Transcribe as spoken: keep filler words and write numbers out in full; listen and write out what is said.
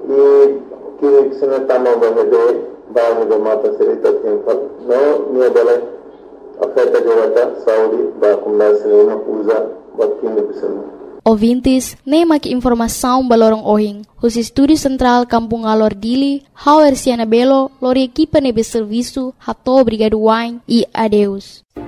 i kini sene tama bahede bahane do mata serita tinkal no niya bale afeta jawata saudi ba kumna sene na uza bakini bisana. Ouvintes, nem aqui informação balorong ohing. Os estúdios central Kampung Alor Dili, Hauer Siana Belo, lori equipa nebe serviço, hato obrigado wine e adeus.